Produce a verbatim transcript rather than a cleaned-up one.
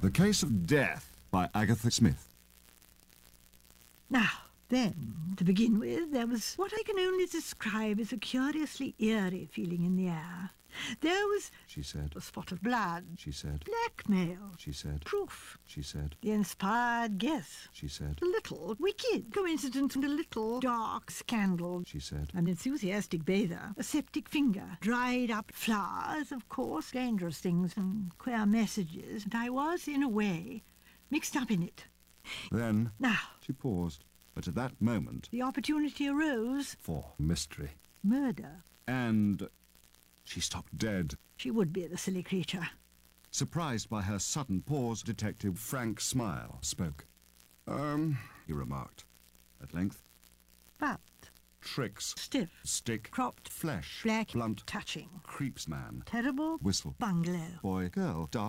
The Case of Death by Agatha Smith. Now, then, to begin with, there was what I can only describe as a curiously eerie feeling in the air. There was, She said. a spot of blood, She said. blackmail, She said. proof, She said. the inspired guess, She said. a little wicked coincidence and a little dark scandal, She said. an enthusiastic bather, a septic finger, dried up flowers, of course, dangerous things and queer messages, and I was, in a way, mixed up in it. Then Now, she paused, but at that moment, the opportunity arose. for mystery. Murder. And she stopped dead. She would be the silly creature. Surprised by her sudden pause, Detective Frank Smile spoke. Um, he remarked. At length, But tricks, stiff, stick, cropped, flesh, black, blunt, touching, creeps man, terrible, whistle, bungalow. boy, girl, dark.